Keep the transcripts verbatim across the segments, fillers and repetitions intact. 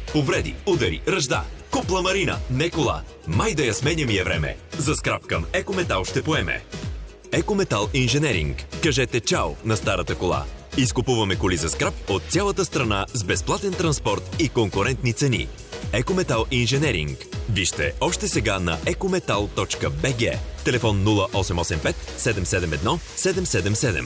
Повреди, удари, ръжда. Купла Марина, не кола. Май да я сменя ми е време. За скрап към Екометал ще поеме. Екометал Инженеринг. Кажете чао на старата кола. Изкупуваме коли за скрап от цялата страна с безплатен транспорт и конкурентни цени. Екометал Инженеринг. Вижте още сега на екометал точка би джи. Телефон нула осем осем пет седем седем едно седем седем седем.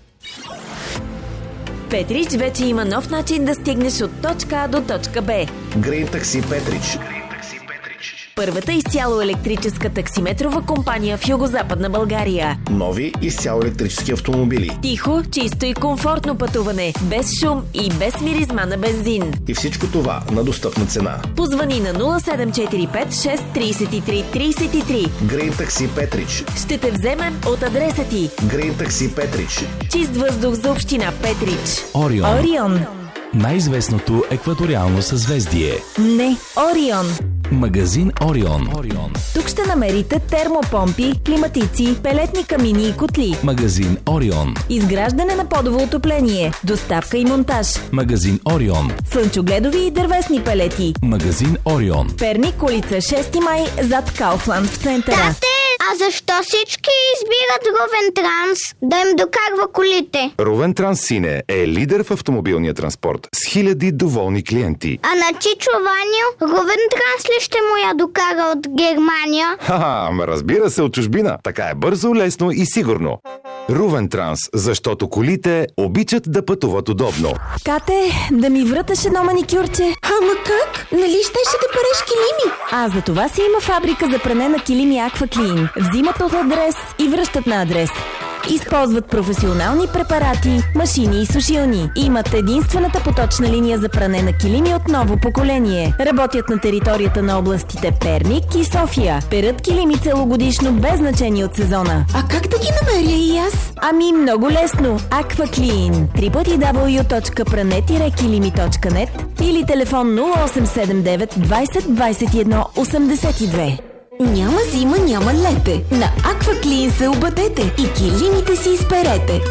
Петрич вече има нов начин да стигнеш от точка А до точка Б. Green Taxi Петрич. Първата изцяло електрическа таксиметрова компания в Югозападна България. Нови изцяло електрически автомобили. Тихо, чисто и комфортно пътуване. Без шум и без миризма на бензин. И всичко това на достъпна цена. Позвани на нула седем четири пет шест три три три три. Green Taxi Петрич. Ще те вземем от адреса ти. Green Taxi Петрич. Чист въздух за община Петрич. Орион. Орион. Най-известното екваториално съзвездие. Не, Орион. Магазин Орион. Орион. Тук ще намерите термопомпи, климатици, пелетни камини и котли. Магазин Орион. Изграждане на подово отопление, доставка и монтаж. Магазин Орион. Слънчогледови и дървесни пелети. Магазин Орион. Перник, улица шести май, зад Кауфланд в центъра. Тате, а защо всички избират Рувен Транс да им докарва колите? Рувен Транс Сине е лидер в автомобилния транспорт с хиляди доволни клиенти. А на Чичо Ваню Рувен Транс ли ще му я докара от Германия? Ха-ха, разбира се, от чужбина. Така е бързо, лесно и сигурно. Рувен Транс, защото колите обичат да пътуват удобно. Кате, да ми враташ едно маникюрче. Ама как? Нали щеше да пареш килими? А, за това си има фабрика за пране на килими Акваклин. Взимат от адрес и връщат на адрес. Използват професионални препарати, машини и сушилни. Имат единствената поточна линия за пране на килими от ново поколение. Работят на територията на областите Перник и София. Перат килими целогодишно без значение от сезона. А как да ги намеря и аз? Ами много лесно. Акваклин. дабъл ю дабъл ю дабъл ю точка пране килими точка нет или телефон нула осем седем девет двайсет двайсет и едно осемдесет и две. Няма зима, няма лете. На Акваклин се обадете и килимите си изперете.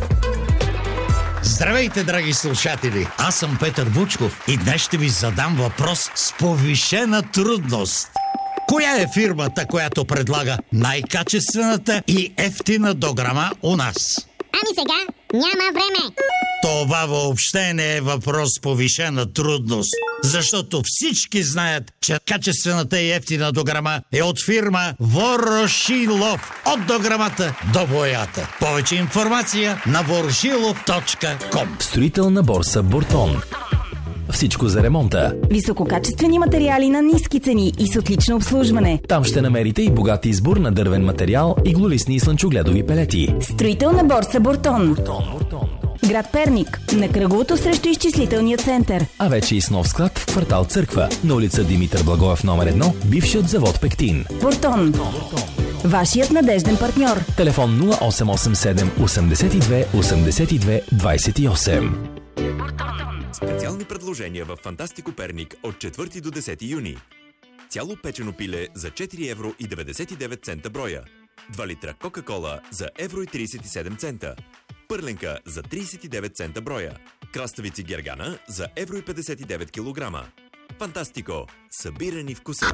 Здравейте, драги слушатели! Аз съм Петър Вучков и днес ще ви задам въпрос с повишена трудност. Коя е фирмата, която предлага най-качествената и ефтина дограма у нас? Ами сега няма време. Това въобще не е въпрос с повишена трудност, защото всички знаят, че качествената и ефтина дограма е от фирма Ворошилов. От дограмата до боята. Повече информация на ворошилов точка ком. Строителна борса Буртон. Всичко за ремонта. Висококачествени материали на ниски цени и с отлично обслужване. Там ще намерите и богат избор на дървен материал, иглолистни и слънчогледови пелети. Строителна борса Буртон. Буртон, Буртон. Град Перник, на кръговото срещу изчислителния център. А вече и с нов склад в квартал Църква, на улица Димитър Благоев номер едно, бившият завод Пектин. Буртон. Вашият надежден партньор. Телефон нула осем осем седем осемдесет и две осемдесет и две двайсет и осем. Специални предложения в Фантастико Перник от четвърти до десети юни. Цяло печено пиле за четири евро и деветдесет и девет цента броя. два литра Кока-кола за евро и трийсет и седем цента. Пърленка за трийсет и девет цента броя. Краставици Гергана за евро и петдесет и девет килограма. Фантастико. Събирани вкуси.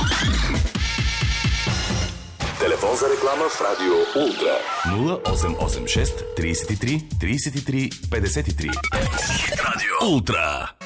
Телефон за реклама в Радио Ултра. нула осем осем шест трийсет и три трийсет и три петдесет и три. Радио Ултра.